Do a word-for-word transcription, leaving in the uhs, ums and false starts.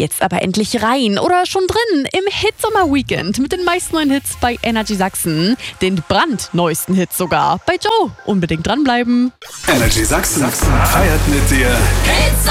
Jetzt aber endlich rein oder schon drin im Hitsommer-Weekend mit den meisten neuen Hits bei Energy Sachsen. Den brandneuesten Hits sogar bei Joe. Unbedingt dranbleiben. Energy Sachsen feiert mit dir. Hits